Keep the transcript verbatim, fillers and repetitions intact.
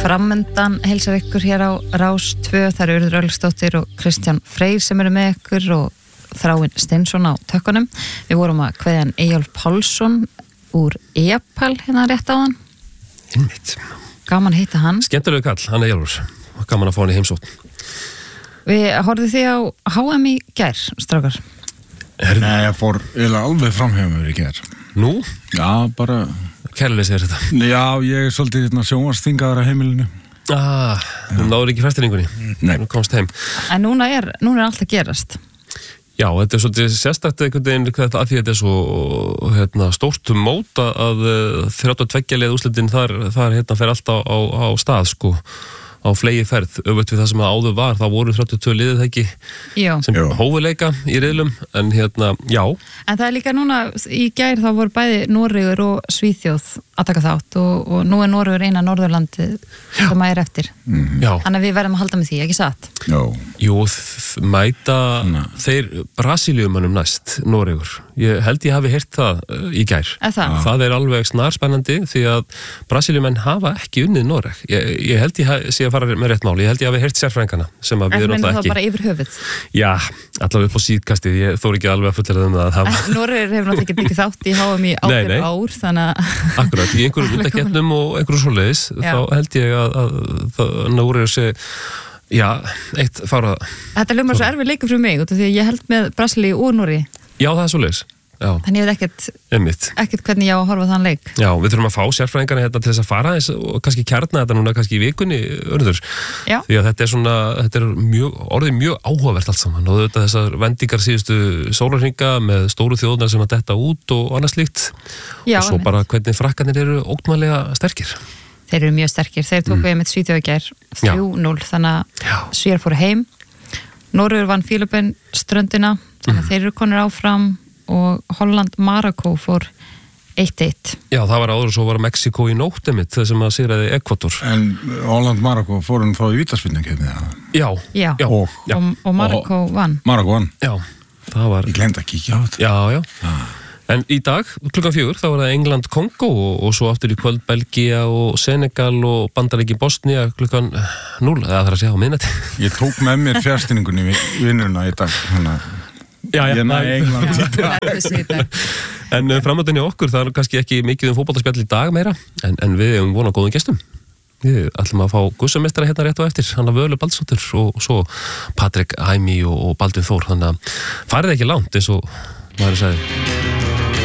Framundan heilsar ykkur hér á Rás tvö, það eru Urður Örlygsdóttir og Kristján Freyr sem eru með ykkur og Þráinn Steinsson á tökkunum. Við vorum að kveðja hann Eyjólf Pálsson úr Epal hérna rétt áðan. Einmitt. Gaman að hitta hann. Skemmtilegu kall, hann er Eyjólfur. Gaman að fá hann í heimsókn. Við horfðu því á H M í gær, strákar. Er... Nei, ég fór eiginlega alveg framhjá í gær. Nú? Já, bara... Kærleysið er þetta. Já, ég er svolítið hérna sjónvarpsþingaður á heimilinu. Ah, þú náður ekki festiningunni. Nei. Þú komst heim. En núna er, núna er allt að gerast. Já, þetta er svolítið sérstakt einhvern veginn að því þetta er svo hérna, stórt mót að þrjátíu og tveggja liða úrslitin þar, þar hérna, fer alltaf á, á, á stað sko, á flegi ferð, öfugt við það sem áður var, þá voru þrjátíu og tvö liðið ekki já. Sem hófuleika í riðlum, en hérna, já. En það er líka núna, í gær þá voru bæði Noregur og Svíþjóð að taka þátt og, og nú er Noregur eina Norðurlandi sem að er eftir. Mm. Já. Þannig að við verðum að halda með því, ekki satt? Já. Jú, mæta Ná. þeir Brasilíumannum næst, Noregur. Ég held ég hafi heyrt það uh, í gær. Það? það er alveg snarspennandi því að Brasilíumenn hafa ekki unnið Noreg. Ég, ég held ég sé að fara með rétt máli. Ég held ég hafi heyrt sérfræðingana sem að við erum alltaf ekki. En þá bara yfir höfuð? Já, allavega upp á síðkastið. Ég þóri ekki alveg að fullera um það. En Noregur hefur náttúrulega ekki tekið þátt í H M í átján ár, þannig að... Akkurat, í einhverjum undakeppnum og einhverjum svoleiðis, þá held ég að, að, að Noregur sé... Já, eitt fara... Þetta er lögumar svo erfið leikur fyrir mig, því ég held með Brasilíu og Noregi. Já, það er svoleiðis. Já. Þannig ég veit ekkert, ekkert hvernig ég á að horfa þann leik. Já, við þurfum að fá sérfræðingarna hérna til þess að fara eins og kannski kjarna þetta núna kannski í vikunni, Urður. Já. Því að þetta er svona, þetta er mjög, orðið mjög áhugavert allt saman og þetta þessar vendingar síðustu sólarhringa með stóru þjóðnar sem að detta út og annað slíkt. Já, og svo bara hvernig frakkarnir eru ógnvænlega sterkir. Þeir eru mjög sterkir. Þeir tóku við með Svíþjóð í gær þrjú núll, þannig að Svíar fóru heim. Noregur vann Fílabeinsströndina, þannig að þeir eru konur áfram og Holland Marokko fór eitt eitt. Já, það var áður og svo var Mexiko í nótt einmitt, það sem að sigraði Ekvador. En Holland Marokko fór hann þá í vítaspyrnukeppni? Já. Já. Já. Og, og, og Marokko vann. Marokko vann? Já, það var... Ég glemdi að kíkja á þetta. Já, já. Ah. En í dag, klukkan fjögur, þá var það England-Kongo og, og svo aftur í kvöld Belgia og Senegal og Bandaríki Bosnia klukkan núll, eða það er að segja á miðnætti. Ég tók með mér fjárstýningunni í vinnuna í dag, þannig að Já, já, ég næði England í dag. En framöndinni okkur, það er kannski ekki mikið um fótboltaspjall í dag meira, en, en við erum vonað góðum gestum. Við ætlum að fá gussamestara hérna rétt og eftir, hann að Völu Baldsdóttir og svo Patrik Hæmi og, og Baldvin Þór, þannig að farið ekki langt eins og maður sagði.